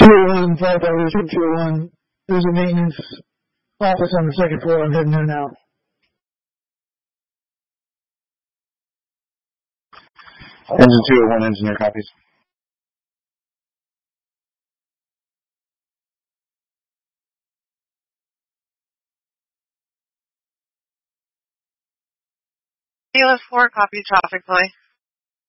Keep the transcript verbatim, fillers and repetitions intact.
two oh one, five oh two oh one. There's a maintenance office on the second floor. I'm heading there now. Engine two oh one, engineer copies. Kilo four, copy traffic play.